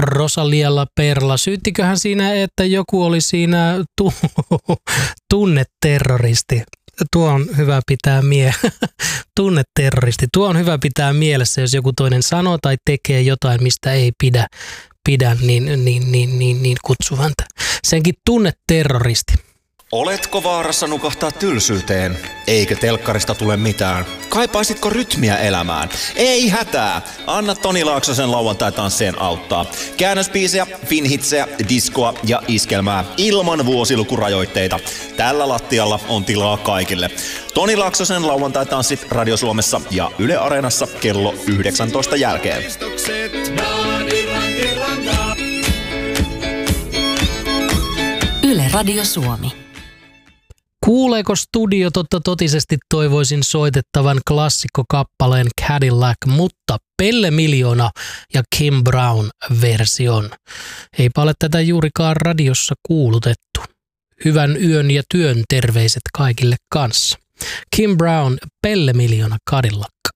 Rosalialla Perla. Syyttiköhän siinä, että joku oli siinä tunneterroristi? Tuo on hyvä pitää tunneterroristi. Tuo on hyvä pitää mielessä, jos joku toinen sanoo tai tekee jotain, mistä ei pidä niin kutsu häntä. Senkin tunneterroristi. Oletko vaarassa nukahtaa tylsyyteen? Eikö telkkarista tule mitään? Kaipaisitko rytmiä elämään? Ei hätää! Anna Toni Laaksosen lauantai-tanssien auttaa. Käännösbiisejä, finhitsejä, diskoa ja iskelmää ilman vuosilukurajoitteita. Tällä lattialla on tilaa kaikille. Toni Laaksosen lauantai-tanssit Radio Suomessa ja Yle Areenassa kello 19 jälkeen. Yle Radio Suomi. Kuuleeko studio totisesti toivoisin soitettavan klassikkokappaleen Cadillac, mutta Pelle Miljoona ja Kim Brown version. Eipä ole tätä juurikaan radiossa kuulutettu. Hyvän yön ja työn terveiset kaikille kanssa. Kim Brown, Pelle Miljoona, Cadillac.